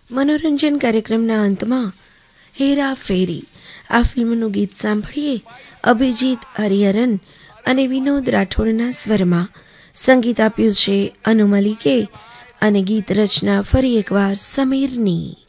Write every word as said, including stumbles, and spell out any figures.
મનોરંજન કાર્યક્રમના અંતમાં હેરા ફેરી આ ફિલ્મનું ગીત સાંભળીએ. અભિજીત હરિહરન અને વિનોદ રાઠોડના સ્વરમાં સંગીત આપ્યું છે અનુ મલિકે અને ગીત રચના ફરી એકવાર સમીરની.